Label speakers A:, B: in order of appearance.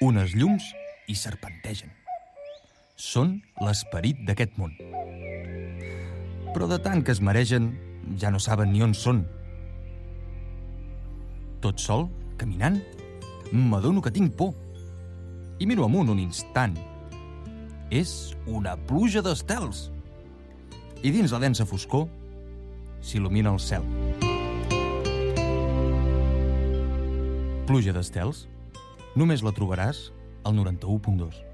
A: Unes llums hi serpentegen. Són l'esperit d'aquest món. Però de tant que es maregen, ja no saben ni on són. Tot sol, caminant, m'adono que tinc por. I miro amunt un instant. És una pluja d'estels. I dins la densa foscor s'il·lumina el cel. Pluja d'estels només la trobaràs al 91.2.